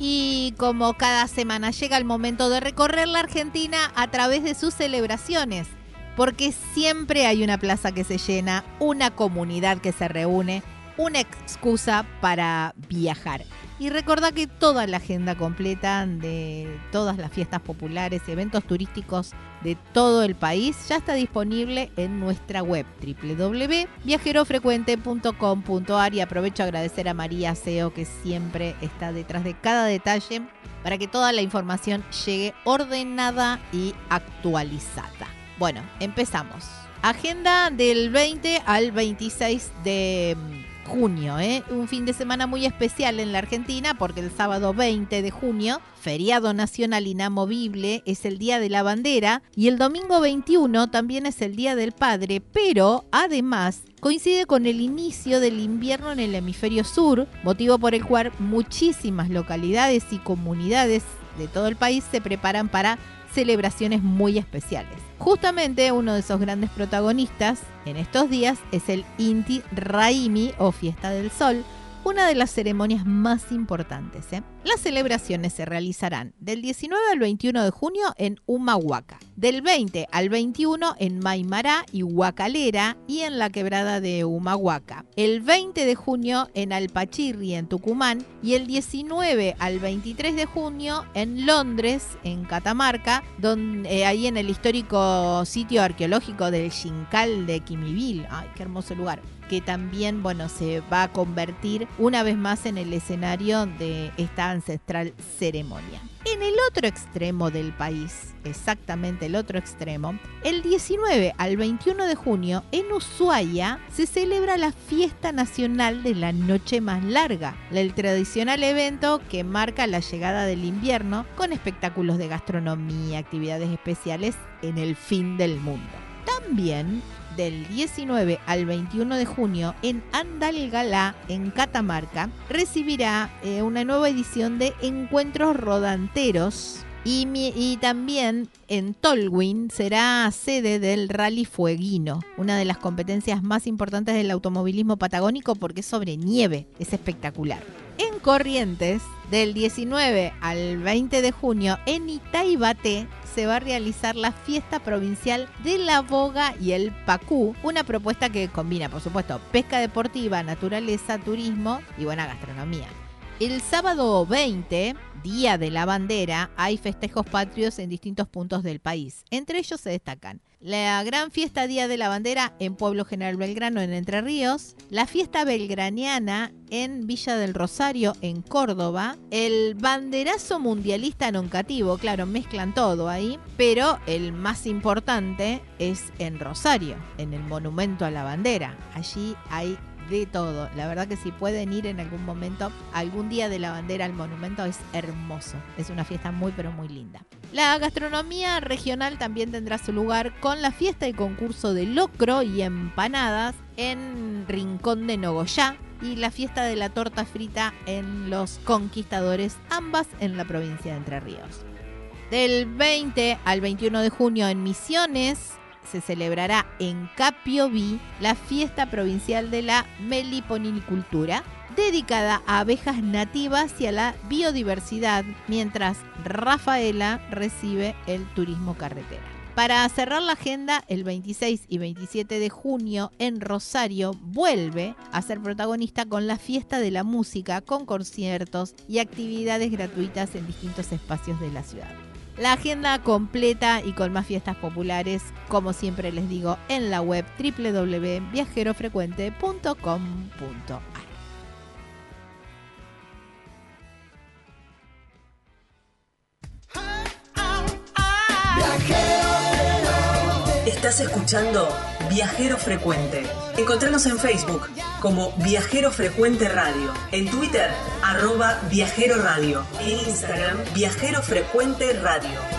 Y como cada semana llega el momento de recorrer la Argentina a través de sus celebraciones, porque siempre hay una plaza que se llena, una comunidad que se reúne, una excusa para viajar. Y recordá que toda la agenda completa de todas las fiestas populares y eventos turísticos de todo el país ya está disponible en nuestra web www.viajerofrecuente.com.ar, y aprovecho a agradecer a María Seo, que siempre está detrás de cada detalle para que toda la información llegue ordenada y actualizada. Bueno, empezamos. Agenda del 20 al 26 de junio, un fin de semana muy especial en la Argentina, porque el sábado 20 de junio, feriado nacional inamovible, es el Día de la Bandera, y el domingo 21 también es el Día del Padre, pero además coincide con el inicio del invierno en el hemisferio sur, motivo por el cual muchísimas localidades y comunidades de todo el país se preparan para celebraciones muy especiales. Justamente uno de esos grandes protagonistas en estos días es el Inti Raymi, o Fiesta del Sol, una de las ceremonias más importantes. Las celebraciones se realizarán del 19 al 21 de junio en Humahuaca, del 20 al 21 en Maimará y Huacalera y en la Quebrada de Humahuaca, el 20 de junio en Alpachirri, en Tucumán, y el 19 al 23 de junio en Londres, en Catamarca, ahí en el histórico sitio arqueológico del Xincal de Quimivil. ¡Ay, qué hermoso lugar! Que también, se va a convertir una vez más en el escenario de esta ancestral ceremonia. En el otro extremo del país, exactamente el otro extremo, el 19 al 21 de junio en Ushuaia se celebra la Fiesta Nacional de la Noche Más Larga, el tradicional evento que marca la llegada del invierno, con espectáculos de gastronomía, actividades especiales en el fin del mundo. También del 19 al 21 de junio en Andalgalá, en Catamarca, recibirá una nueva edición de Encuentros Rodanteros, y también en Tolwyn será sede del Rally Fueguino, una de las competencias más importantes del automovilismo patagónico porque es sobre nieve, es espectacular. En Corrientes, del 19 al 20 de junio en Itaibate, se va a realizar la fiesta provincial de la boga y el pacú, una propuesta que combina, por supuesto, pesca deportiva, naturaleza, turismo y buena gastronomía. El sábado 20, Día de la Bandera, hay festejos patrios en distintos puntos del país. Entre ellos se destacan la gran fiesta Día de la Bandera en Pueblo General Belgrano, en Entre Ríos, la fiesta belgraniana en Villa del Rosario, en Córdoba, el banderazo mundialista noncativo, claro, mezclan todo ahí, pero el más importante es en Rosario, en el Monumento a la Bandera. Allí hay de todo. La verdad que si pueden ir en algún momento, algún Día de la Bandera al monumento, es hermoso. Es una fiesta muy pero muy linda. La gastronomía regional también tendrá su lugar con la fiesta y concurso de locro y empanadas en Rincón de Nogoyá y la fiesta de la torta frita en Los Conquistadores, ambas en la provincia de Entre Ríos. Del 20 al 21 de junio en Misiones se celebrará en Capiobí la fiesta provincial de la meliponicultura, dedicada a abejas nativas y a la biodiversidad, mientras Rafaela recibe el turismo carretera. Para cerrar la agenda, el 26 y 27 de junio en Rosario vuelve a ser protagonista con la fiesta de la música, con conciertos y actividades gratuitas en distintos espacios de la ciudad. La agenda completa y con más fiestas populares, como siempre les digo, en la web www.viajerofrecuente.com.ar. Estás escuchando Viajero Frecuente. Encontranos en Facebook como Viajero Frecuente Radio, en Twitter @Viajero Radio, en Instagram Viajero Frecuente Radio.